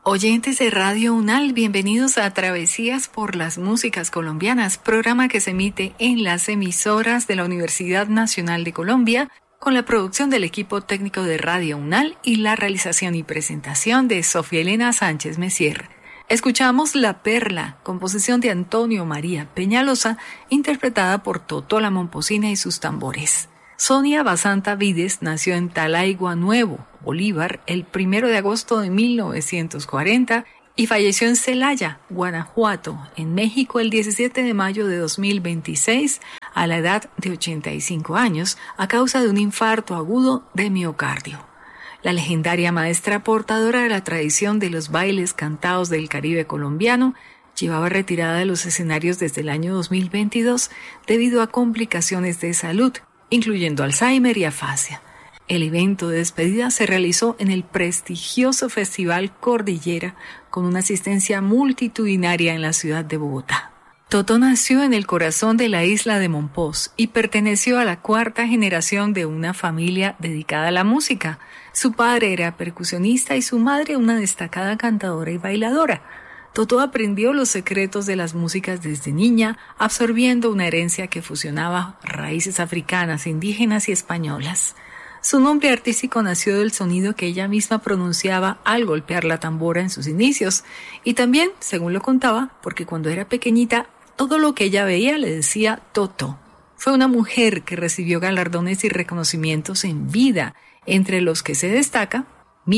Oyentes de Radio UNAL, bienvenidos a Travesías por las Músicas Colombianas, programa que se emite en las emisoras de la Universidad Nacional de Colombia, con la producción del equipo técnico de Radio UNAL y la realización y presentación de Sofía Elena Sánchez Messier. Escuchamos La Perla, composición de Antonio María Peñalosa, interpretada por Totó la Momposina y sus tambores. Sonia Basanta Vides nació en Talaigua Nuevo, Bolívar, el 1 de agosto de 1940 y falleció en Celaya, Guanajuato, en México, el 17 de mayo de 2026 a la edad de 85 años a causa de un infarto agudo de miocardio. La legendaria maestra portadora de la tradición de los bailes cantados del Caribe colombiano llevaba retirada de los escenarios desde el año 2022 debido a complicaciones de salud, incluyendo Alzheimer y afasia. El evento de despedida se realizó en el prestigioso Festival Cordillera con una asistencia multitudinaria en la ciudad de Bogotá. Totó nació en el corazón de la isla de Mompox y perteneció a la cuarta generación de una familia dedicada a la música. Su padre era percusionista y su madre una destacada cantadora y bailadora. Totó aprendió los secretos de las músicas desde niña, absorbiendo una herencia que fusionaba raíces africanas, indígenas y españolas. Su nombre artístico nació del sonido que ella misma pronunciaba al golpear la tambora en sus inicios, y también, según lo contaba, porque cuando era pequeñita, todo lo que ella veía le decía Totó. Fue una mujer que recibió galardones y reconocimientos en vida, entre los que se destaca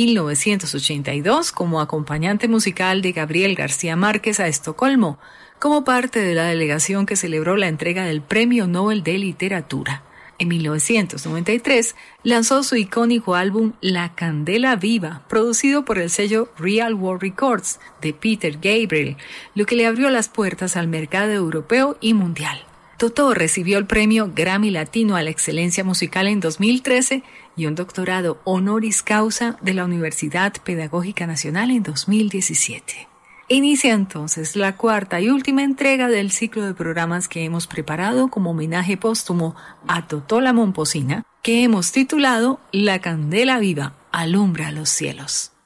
1982 como acompañante musical de Gabriel García Márquez a Estocolmo, como parte de la delegación que celebró la entrega del Premio Nobel de Literatura. En 1993 lanzó su icónico álbum La Candela Viva, producido por el sello Real World Records de Peter Gabriel, lo que le abrió las puertas al mercado europeo y mundial. Totó recibió el premio Grammy Latino a la excelencia musical en 2013 y un doctorado honoris causa de la Universidad Pedagógica Nacional en 2017. Inicia entonces la cuarta y última entrega del ciclo de programas que hemos preparado como homenaje póstumo a Totó la Momposina, que hemos titulado La Candela Viva, alumbra los cielos.